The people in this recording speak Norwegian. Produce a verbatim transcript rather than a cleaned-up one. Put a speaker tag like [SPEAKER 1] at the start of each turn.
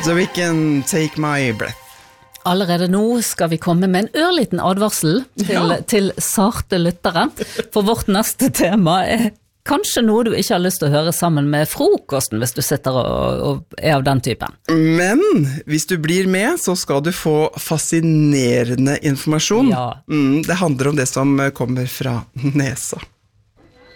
[SPEAKER 1] So we can take my breath.
[SPEAKER 2] Allerede nå skal vi komme med en ørliten advarsel til, ja. til sarte lyttere, for vårt neste tema er kanskje noe du ikke har lyst til å høre sammen med frokosten hvis du sitter og, og er av den typen.
[SPEAKER 1] Men hvis du blir med, så skal du få fascinerende informasjon.
[SPEAKER 2] Ja.
[SPEAKER 1] Mm, det handler om det som kommer fra nesa.